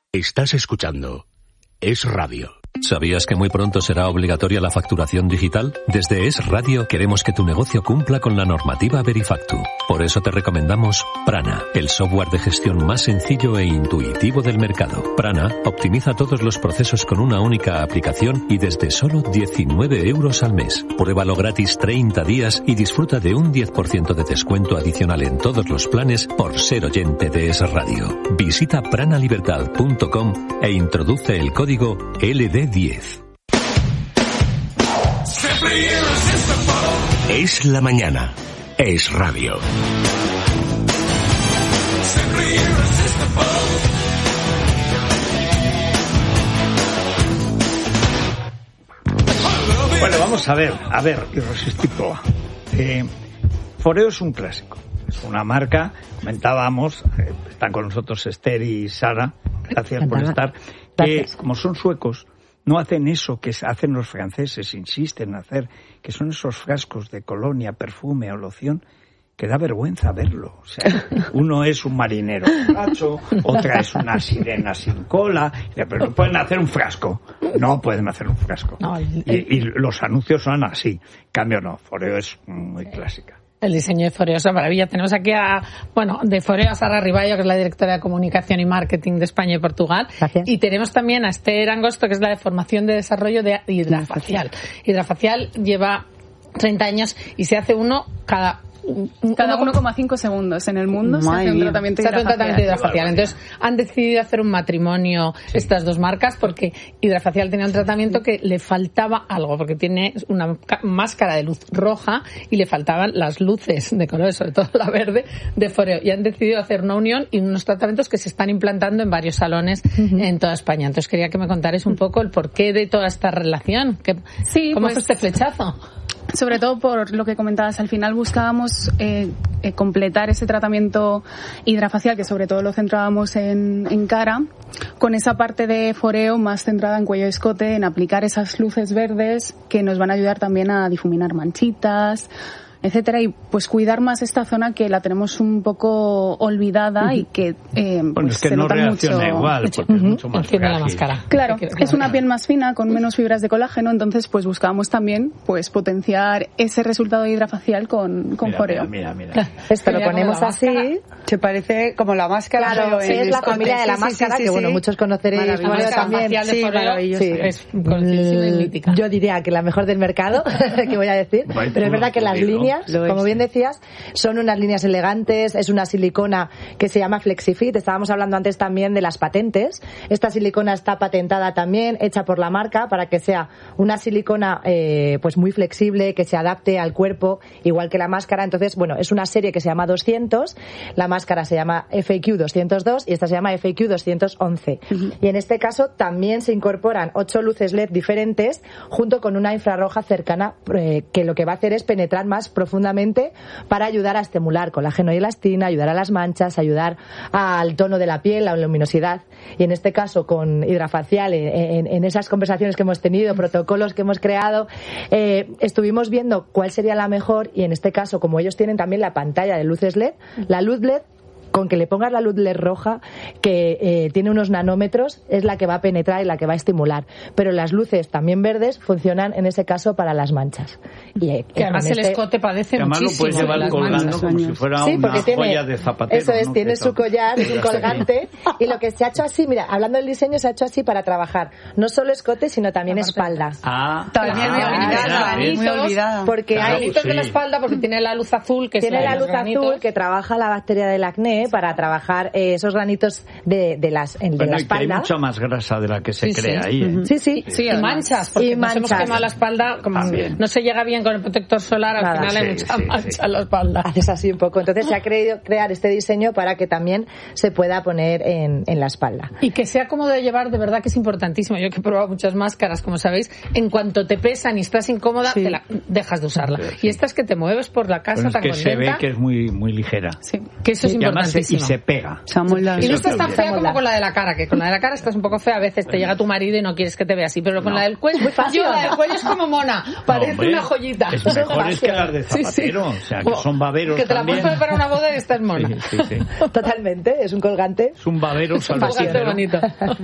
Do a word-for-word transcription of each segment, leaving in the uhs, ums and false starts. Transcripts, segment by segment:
Estás escuchando Es Radio. ¿Sabías que muy pronto será obligatoria la facturación digital? Desde Es Radio queremos que tu negocio cumpla con la normativa Verifactu. Por eso te recomendamos Prana, el software de gestión más sencillo e intuitivo del mercado. Prana optimiza todos los procesos con una única aplicación y desde solo diecinueve euros al mes. Pruébalo gratis treinta días y disfruta de un diez por ciento de descuento adicional en todos los planes por ser oyente de Es Radio. Visita pranalibertad punto com e introduce el código L D diez. Es la mañana. Es Radio. Bueno, vamos a ver, a ver, Irresistible. Eh, Foreo es un clásico, es una marca, comentábamos, eh, están con nosotros Esther y Sara, gracias por estar, que como son suecos, no hacen eso que hacen los franceses, insisten en hacer, que son esos frascos de colonia, perfume o loción, que da vergüenza verlo. O sea, uno es un marinero borracho, otra es una sirena sin cola, pero no pueden hacer un frasco. No pueden hacer un frasco. No, el, el... Y, y los anuncios son así. Cambio no, Foreo es muy clásica. El diseño de Foreo es una maravilla. Tenemos aquí a, bueno, de Foreo a Sara Riballo, que es la directora de Comunicación y Marketing de España y Portugal. Gracias. Y tenemos también a Esther Angosto, que es la de Formación de Desarrollo de Hidrafacial. Hidrafacial lleva treinta años y se hace uno cada... Cada uno coma cinco segundos en el mundo se hace un tratamiento hidrafacial. Se hace un tratamiento hidrafacial. Entonces, han decidido hacer un matrimonio sí. estas dos marcas porque Hidrafacial tenía un tratamiento que le faltaba algo, porque tiene una máscara de luz roja y le faltaban las luces de colores, sobre todo la verde, de Foreo. Y han decidido hacer una unión y unos tratamientos que se están implantando en varios salones uh-huh. en toda España. Entonces, quería que me contarais un poco el porqué de toda esta relación. ¿Qué, sí, ¿Cómo pues, fue este flechazo? Sobre todo por lo que comentabas, al final buscábamos eh, eh, completar ese tratamiento hidrafacial, que sobre todo lo centrábamos en, en cara, con esa parte de Foreo más centrada en cuello y escote, en aplicar esas luces verdes que nos van a ayudar también a difuminar manchitas, etcétera, y pues cuidar más esta zona que la tenemos un poco olvidada uh-huh. y que eh, bueno, pues es que se no nota reacciona mucho. igual porque uh-huh. es mucho más frágil. La máscara. Claro, es una piel más fina con menos fibras de colágeno, entonces pues buscábamos también pues potenciar ese resultado hidrafacial con, con mira, Foreo. Mira, mira, mira. Esto lo ponemos así, se parece como la máscara. Claro, sí, es la familia de la sí, máscara sí, sí, que bueno, sí. muchos conoceréis. Foreo también. Sí, maravilloso. Sí. Es conocidísima y mítica. Yo diría que la mejor del mercado, que voy a decir, Vai, pero es verdad que las líneas, como bien decías, son unas líneas elegantes, es una silicona que se llama FlexiFit. Estábamos hablando antes también de las patentes. Esta silicona está patentada también, hecha por la marca, para que sea una silicona eh, pues muy flexible, que se adapte al cuerpo, igual que la máscara. Entonces, bueno, es una serie que se llama doscientos, la máscara se llama F A Q doscientos dos y esta se llama F A Q doscientos once. Uh-huh. Y en este caso también se incorporan ocho luces L E D diferentes, junto con una infrarroja cercana, eh, que lo que va a hacer es penetrar más profundamente para ayudar a estimular colágeno y elastina, ayudar a las manchas, ayudar al tono de la piel, a la luminosidad. Y en este caso, con Hidrafacial, en, en esas conversaciones que hemos tenido, protocolos que hemos creado, eh, estuvimos viendo cuál sería la mejor, y en este caso, como ellos tienen también la pantalla de luces L E D, la luz L E D, con que le pongas la luz L E D roja, que eh, tiene unos nanómetros, es la que va a penetrar y la que va a estimular. Pero las luces también verdes funcionan en ese caso para las manchas. Y, eh, que además este... el escote padece que además muchísimo. Además lo puedes llevar colgando manchas, como si fuera sí, una tiene, joya de zapatero. Eso es, ¿no? tiene su collar, es un colgante. Y lo que se ha hecho así, mira, hablando del diseño, se ha hecho así para trabajar no solo escote, sino también espalda. Ah, también ah, muy olvidada, muy olvidada. Porque claro, hay sí. de la espalda, porque tiene la luz azul, que tiene es la luz azul que trabaja la bacteria del acné para trabajar Eh, esos granitos de, de, las, de bueno, la espalda. Hay mucha más grasa de la que se sí, crea sí. ahí. ¿eh? Sí, sí. Sí, y manchas, porque y nos manchas. hemos quemado la espalda, como no se llega bien con el protector solar, al Nada, final sí, hay mucha sí, mancha sí. en la espalda. Haces así un poco. Entonces se ha querido crear este diseño para que también se pueda poner en, en la espalda. Y que sea cómodo de llevar, de verdad que es importantísimo. Yo que he probado muchas máscaras, como sabéis, en cuanto te pesan y estás incómoda, sí. te la, dejas de usarla. Sí, sí. Y esta es que te mueves por la casa bueno, tan es que contenta. se ve que es muy muy ligera. Sí. Que eso es y importante. además Interesantísimo. y se pega. Se amolda. Y no estás tan Bien. fea como con la de la cara, que con la de la cara estás un poco fea, a veces te llega tu marido y no quieres que te vea así, pero con No. la del cuello, Muy fácil. yo la del cuello es como mona, parece hombre, una joyita. Es mejores que las de Sí, sí. Zapatero, o sea, que son baberos Que te la también. puedes poner para una boda y estás mona. Sí, sí, sí. Totalmente, es un colgante. Es un babero Es un bastante salvavidas. bonito.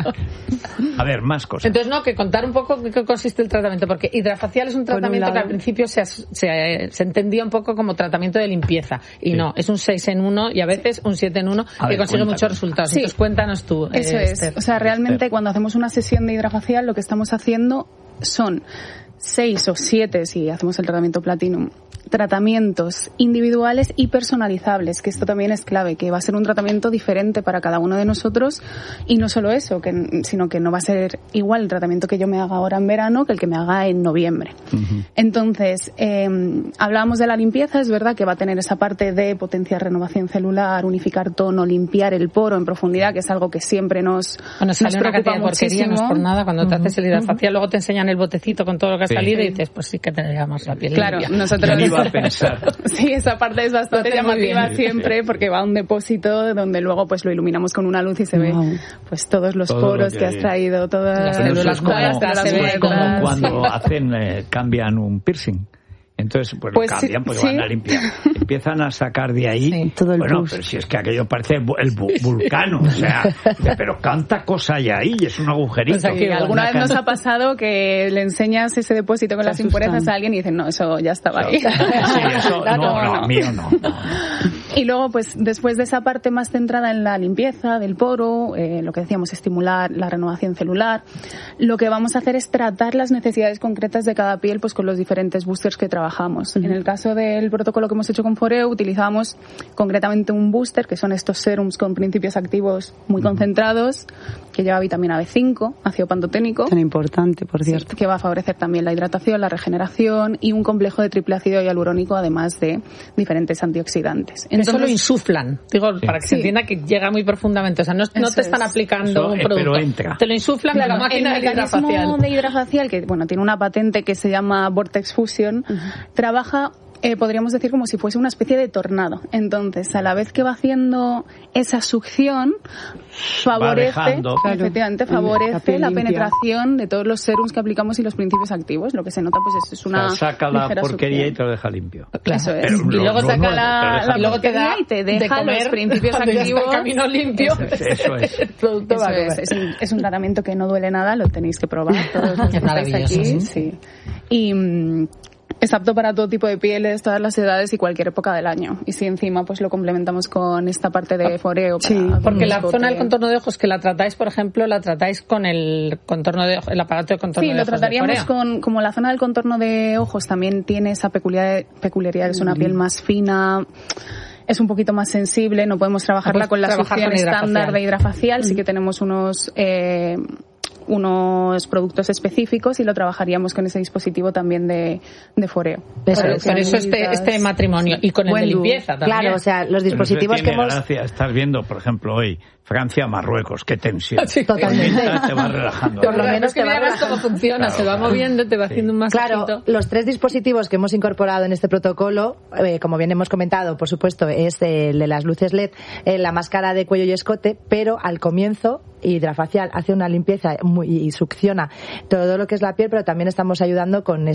A ver, más cosas. Entonces, no, que contar un poco en qué consiste el tratamiento, porque hidrafacial es un tratamiento lado- que al principio se, as- se, se entendía un poco como tratamiento de limpieza, y Sí. no, es un seis en uno y a veces un siete en uno A que ver, consigue cuenta, muchos cuenta. resultados. Sí. Entonces, cuéntanos tú. Eso eh, es. Esther. O sea, realmente Esther. cuando hacemos una sesión de hidrafacial lo que estamos haciendo son seis o siete, si hacemos el tratamiento Platinum, tratamientos individuales y personalizables, que esto también es clave, que va a ser un tratamiento diferente para cada uno de nosotros, y no solo eso, que, sino que no va a ser igual el tratamiento que yo me haga ahora en verano que el que me haga en noviembre. Ujú. Entonces, eh, hablábamos de la limpieza, es verdad que va a tener esa parte de potenciar renovación celular, unificar tono, limpiar el poro en profundidad, que es algo que siempre nos, Bueno, nos sale una preocupa cantidad de porquería, no es muchísimo. por nada. Cuando te haces el hidrafacial, luego te enseñan el botecito con todo lo que ha Sí. salido y dices, pues sí que te llamas la piel Claro, limpia. nosotros... ¿Quién iba a pensar? Sí, esa parte es bastante Lo haces muy llamativa bien. siempre, Sí, sí. porque va a un depósito donde luego pues lo iluminamos con una luz y se Wow. ve pues todos los Todo lo poros que que, hay. has traído, todas Las Pero eso células es como, muertas, las se ve es como muertas. cuando hacen, eh, cambian un piercing. Entonces, pues, Pues lo sí, cambian porque sí. van a limpiar. Empiezan a sacar de ahí. Sí, todo el bueno, pus. pero si es que aquello parece bu- el bu- vulcano. O sea, pero cuánta cosa hay ahí. Es un agujerito. Pues aquí Y alguna Una vez nos can- ha pasado que le enseñas ese depósito con Se las impurezas asustan. a alguien y dicen, no, eso ya estaba ahí. Sí, eso, Claro, no, no, no. mío no. no. Y luego, pues después de esa parte más centrada en la limpieza del poro, eh, lo que decíamos, estimular la renovación celular, lo que vamos a hacer es tratar las necesidades concretas de cada piel pues con los diferentes boosters que trabajamos. En el caso del protocolo que hemos hecho con Foreo, utilizamos concretamente un booster, que son estos serums con principios activos muy concentrados, que lleva vitamina B cinco, ácido pantoténico, Tan importante, por cierto. que va a favorecer también la hidratación, la regeneración y un complejo de triple ácido hialurónico, además de diferentes antioxidantes. Eso lo insuflan, digo, para que se Sí. entienda que llega muy profundamente. O sea, no, no Eso te están es. aplicando Eso, un eh, producto. pero entra. Te lo insuflan con la Claro, máquina el del mecanismo hidrafacial. de hidrafacial, que bueno, tiene una patente que se llama Vortex Fusion, trabaja, eh, podríamos decir, como si fuese una especie de tornado. Entonces, a la vez que va haciendo esa succión, favorece, dejando. Claro, efectivamente, la favorece piel la limpia. penetración de todos los serums que aplicamos y los principios activos. Lo que se nota, pues, es, es una O sea, saca la ligera porquería y succión. te lo deja limpio. Claro. Eso es. Pero y lo- luego lo saca nuevo, la, te deja la Y luego te da porquería y te de deja comer los principios cuando ya está el activos. camino limpio. Eso es. El producto Eso va a es, comer. es, un, es un tratamiento que no duele nada, lo tenéis que probar todos los que Es estáis maravilloso, aquí. sí. Sí. Y mm, es apto para todo tipo de pieles, todas las edades y cualquier época del año. Y si encima pues lo complementamos con esta parte de foreo. Para Sí, Porque la escote. zona del contorno de ojos que la tratáis, por ejemplo, la tratáis con el contorno de ojo- el aparato de contorno Sí, de lo ojos de trataríamos Foreo. con, como la zona del contorno de ojos también tiene esa peculiar, peculiaridad, que es una piel más fina, es un poquito más sensible, no podemos trabajarla puedes con la trabajar succión con hidrafacial. estándar de hidrafacial, sí que tenemos unos, eh, unos productos específicos y lo trabajaríamos con ese dispositivo también de, de foreo. Por, Para por eso este, este matrimonio. Y con el Buen de dúo. limpieza también. Claro, o sea, los Pero eso dispositivos que tiene hemos... gracia. Estás viendo, por ejemplo, hoy Francia-Marruecos. Qué tensión. Sí, totalmente. Te vas relajando. Por lo Pero menos es que te va mira más cómo relajando. funciona, Claro, se va claro. moviendo, te va haciendo un masajito. Claro, los tres dispositivos que hemos incorporado en este protocolo, eh, como bien hemos comentado, por supuesto, es el de las luces L E D, eh, la máscara de cuello y escote, pero al comienzo hidrafacial hace una limpieza muy, y succiona todo lo que es la piel, pero también estamos ayudando con